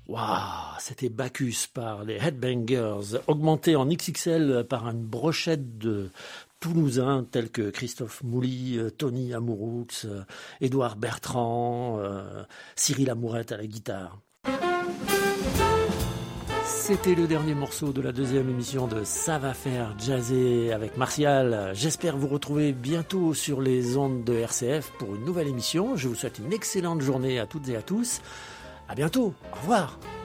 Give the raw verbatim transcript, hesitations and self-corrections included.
Waouh, c'était Bacchus par les Headbangers, augmenté en X X L par une brochette de Toulousains tels que Christophe Mouly, Tony Amouroux, Édouard Bertrand, euh, Cyril Amourette à la guitare. C'était le dernier morceau de la deuxième émission de Ça va faire jazzer avec Martial. J'espère vous retrouver bientôt sur les ondes de R C F pour une nouvelle émission. Je vous souhaite une excellente journée à toutes et à tous. À bientôt. Au revoir.